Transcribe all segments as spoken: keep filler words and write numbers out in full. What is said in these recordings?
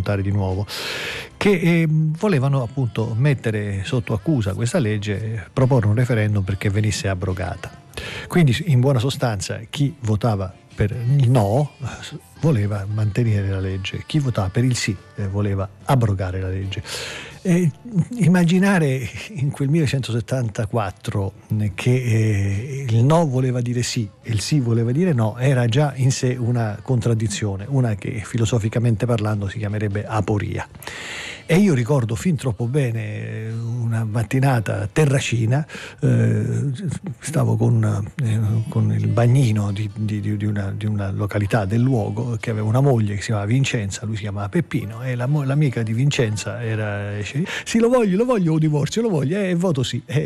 votare di nuovo, che eh, volevano appunto mettere sotto accusa questa legge, proporre un referendum perché venisse abrogata. Quindi in buona sostanza chi votava per il no voleva mantenere la legge, chi votava per il sì eh, voleva abrogare la legge. Eh, immaginare in quel millenovecentosettantaquattro che eh, il no voleva dire sì e il sì voleva dire no era già in sé una contraddizione, una che filosoficamente parlando si chiamerebbe aporia. E io ricordo fin troppo bene una mattinata terracina, eh, stavo con, eh, con il bagnino di, di, di, una, di una località del luogo che aveva una moglie che si chiamava Vincenza, lui si chiamava Peppino, e la, l'amica di Vincenza era sì, lo voglio, lo voglio un divorzio, lo voglio, e eh, voto sì. E,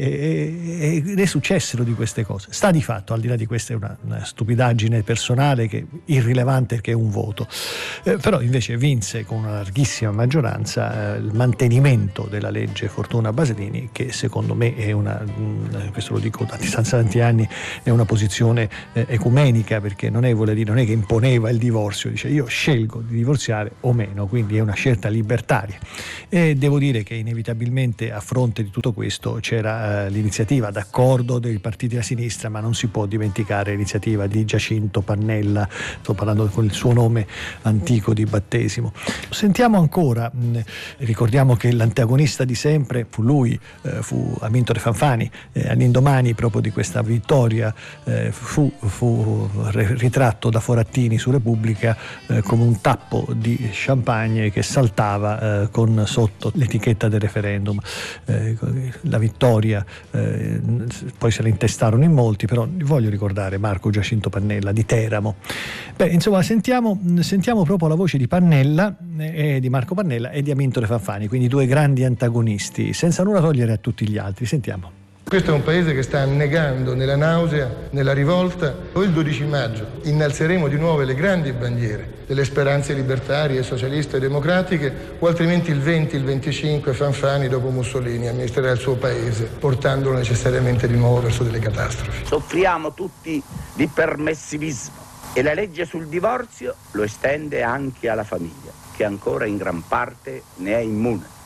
e, e ne successero di queste cose. Sta di fatto, al di là di questa è una, una stupidaggine personale che irrilevante perché è un voto. Eh, però invece vinse con una larghissima maggioranza eh, il mantenimento della legge Fortuna Baselini, che secondo me è una, mh, questo lo dico da distanza tanti anni, è una posizione eh, ecumenica, perché non è, vuole dire, non è che imponeva il divorzio, dice io scelgo di divorziare o meno, quindi è una scelta libertaria. E devo dire che inevitabilmente a fronte di tutto questo c'era eh, l'iniziativa d'accordo dei partiti a sinistra, ma non si può dimenticare l'iniziativa di Giacinto Pannella, sto parlando con il suo nome antico di battesimo. Sentiamo ancora, mh, ricordiamo che l'antagonista di sempre fu lui, eh, fu Amintore Fanfani, eh, all'indomani proprio di questa vittoria eh, fu, fu ritratto da Forattini su Repubblica eh, come un tappo di champagne che saltava eh, con sotto l'etichetta del referendum. Eh, la vittoria eh, poi se la intestarono in molti, però voglio ricordare Marco Giacinto Pannella di Teramo. Beh, insomma, sentiamo, sentiamo proprio la voce di Pannella, eh, di Marco Pannella e di Amintore Fanfani, quindi due grandi antagonisti, senza nulla togliere a tutti gli altri. Sentiamo. Questo è un paese che sta annegando nella nausea, nella rivolta. Il dodici maggio innalzeremo di nuovo le grandi bandiere delle speranze libertarie, socialiste e democratiche, o altrimenti il venti, il venticinque Fanfani dopo Mussolini amministrerà il suo paese, portandolo necessariamente di nuovo verso delle catastrofi. Soffriamo tutti di permissivismo e la legge sul divorzio lo estende anche alla famiglia, che ancora in gran parte ne è immune.